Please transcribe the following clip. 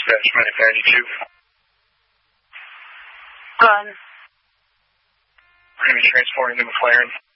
Dispatch, Medic 92. Good. We're going to be transporting to McLaren.